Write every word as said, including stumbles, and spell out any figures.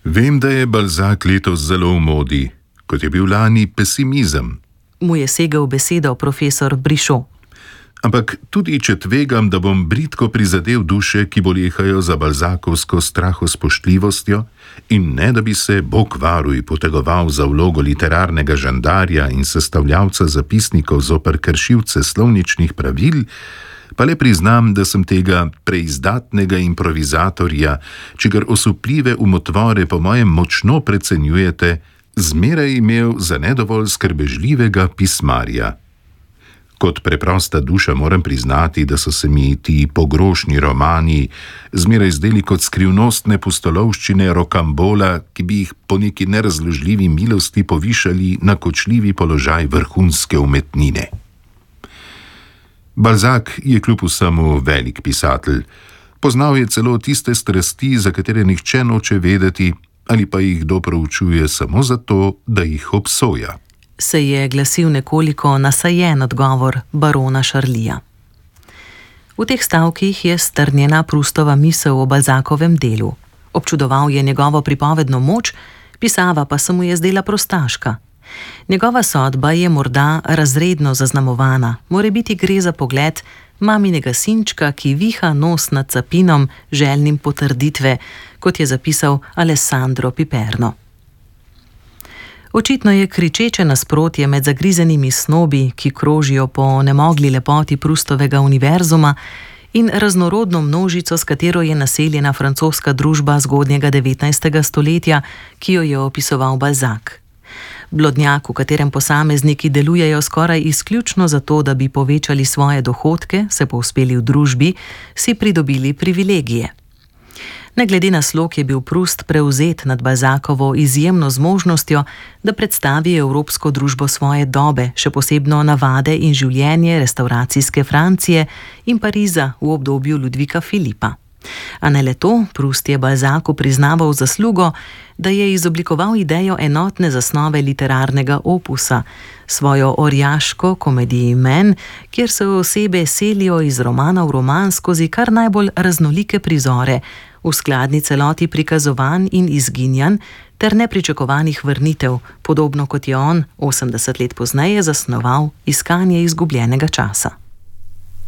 Vem, da je Balzac letos zelo v modi, kot je bil lani pesimizem. Mu je segel besedo profesor Brichot. Ampak tudi če tvegam, da bom bridko prizadel duše, ki bolehajo za balzakovsko strahospoštljivostjo, in ne da bi se, Bog varuj, potegoval za vlogo literarnega žandarja in sestavljavca zapisnikov zoper kršilce slovničnih pravil, pa le priznam, da sem tega preizdatnega improvizatorja, čigar osupljive umotvore po mojem močno precenjujete, zmeraj imel za nedovolj skrbežljivega pismarja. Kot preprosta duša moram priznati, da so se mi ti pogrošni romani zmeraj zdeli kot skrivnostne pustolovščine rokambola, ki bi jih po neki nerazložljivi milosti povišali na kočljivi položaj vrhunske umetnine. Balzac je kljub vsemu velik pisatelj. Poznal je celo tiste strasti, za katere nihče noče vedeti, ali pa jih kdo proučuje samo zato, da jih obsoja. Se je glasil nekoliko nasajen odgovor barona Šarlija. V teh stavkih je strnjena Proustova misel o Balzacovem delu. Občudoval je njegovo pripovedno moč, pisava pa se mu je zdela prostaška. Njegova sodba je morda razredno zaznamovana, morebiti gre za pogled maminega sinčka, ki viha nos nad capinom, željnim potrditve, kot je zapisal Alessandro Piperno. Očitno je kričeče nasprotje med zagrizenimi snobi, ki krožijo po nemogli lepoti Proustovega univerzuma, in raznorodno množico, s katero je naseljena francoska družba zgodnjega devetnajstega stoletja, ki jo je opisoval Balzac. Blodnjak, v katerem posamezniki delujejo skoraj izključno zato, da bi povečali svoje dohodke, se povzpeli v družbi, si pridobili privilegije. Ne glede na slog je bil Proust prevzet nad Balzacovo izjemno zmožnostjo, da predstavi evropsko družbo svoje dobe, še posebno navade in življenje restavracijske Francije in Pariza v obdobju Ludvika Filipa. A ne le to, Proust je Balzacu priznaval zaslugo, da je izoblikoval idejo enotne zasnove literarnega opusa, svojo orjaško komediji Men, kjer se osebe selijo iz romana v roman skozi kar najbolj raznolike prizore, v skladni celoti prikazovanj in izginjanj ter nepričakovanih vrnitev, podobno kot je on osemdeset let pozneje zasnoval Iskanje izgubljenega časa.